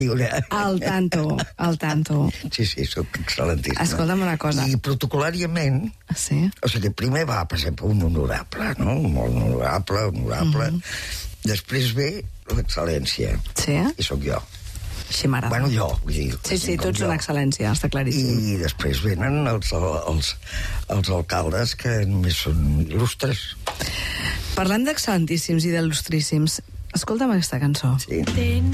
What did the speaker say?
Al tanto, al tanto. Sí, soc excel·lentíssim. Escolta'm una cosa. I protocolàriament, Sí. o sigui, primer va, per exemple, un honorable, no? Molt honorable. Després ve l'excel·lència. Sí? I sóc jo. Així m'agrada. Bueno, jo, vull dir... Sí, tots són excel·lència, està claríssim. I després venen els alcaldes que només són il·lustres. Parlant d'excel·lentíssims i d'il·lustríssims, escolta'm aquesta cançó. Sí.